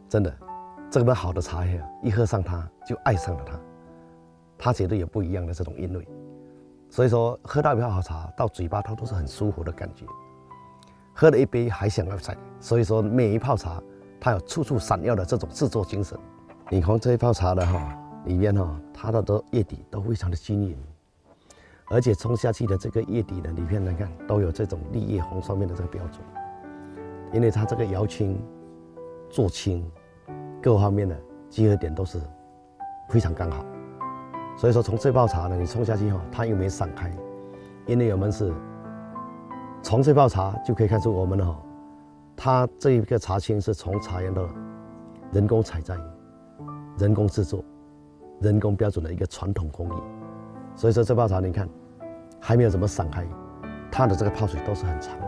真的，这么好的茶叶一喝上它就爱上了它，它绝对有不一样的这种韵味。所以说，喝到一泡好茶，到嘴巴它都是很舒服的感觉，喝了一杯还想要再。所以说，每一泡茶它有处处闪耀的这种制作精神。你看这一泡茶的里面它的叶底都非常的均匀，而且冲下去的这个叶底呢，里面来看都有这种绿叶红双面的这个标准，因为它这个摇青、做青各方面的结合点都是非常刚好。所以说，从这泡茶呢，你冲下去它又没散开，因为我们是从这泡茶就可以看出我们它这一个茶青是从茶园的人工采摘、人工制作、人工标准的一个传统工艺。所以说这泡茶你看还没有怎么散开，它的这个泡水都是很长的。